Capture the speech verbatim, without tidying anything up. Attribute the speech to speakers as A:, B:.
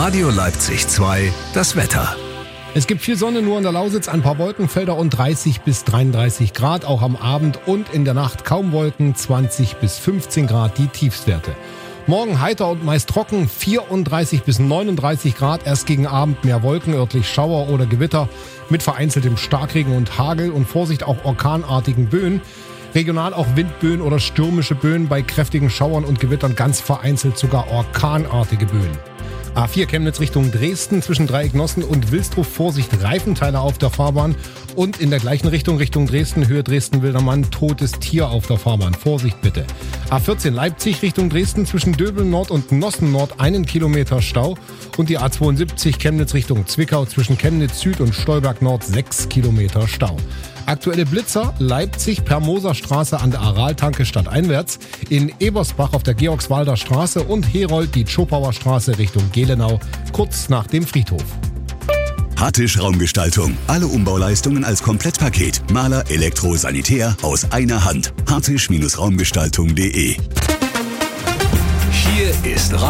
A: Radio Leipzig zwei, das Wetter.
B: Es gibt viel Sonne, nur an der Lausitz, ein paar Wolkenfelder und dreißig bis dreiunddreißig Grad. Auch am Abend und in der Nacht kaum Wolken, zwanzig bis fünfzehn Grad die Tiefstwerte. Morgen heiter und meist trocken, vierunddreißig bis neununddreißig Grad. Erst gegen Abend mehr Wolken, örtlich Schauer oder Gewitter mit vereinzeltem Starkregen und Hagel und Vorsicht auch orkanartigen Böen. Regional auch Windböen oder stürmische Böen, bei kräftigen Schauern und Gewittern ganz vereinzelt sogar orkanartige Böen. A vier Chemnitz Richtung Dresden, zwischen Dreiecknossen und Wilsdruff, Vorsicht, Reifenteile auf der Fahrbahn. Und in der gleichen Richtung, Richtung Dresden, Höhe Dresden-Wildermann, totes Tier auf der Fahrbahn. Vorsicht bitte. A vierzehn Leipzig Richtung Dresden, zwischen Döbeln Nord und Nossen Nord, einen Kilometer Stau. Und die A zweiundsiebzig Chemnitz Richtung Zwickau, zwischen Chemnitz Süd und Stolberg Nord, sechs Kilometer Stau. Aktuelle Blitzer, Leipzig per Moserstraße an der Araltanke stadteinwärts, in Ebersbach auf der Georgswalder Straße und Herold die Tschopauer Straße Richtung Gelenau, kurz nach dem Friedhof.
C: Hartisch Raumgestaltung. Alle Umbauleistungen als Komplettpaket. Maler, Elektro, Sanitär aus einer Hand. hartisch Raumgestaltung punkt de.
A: Hier ist